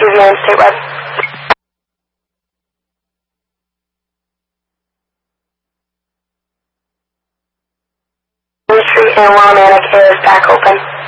QVN statewide. Main Street and Willimantic is back open.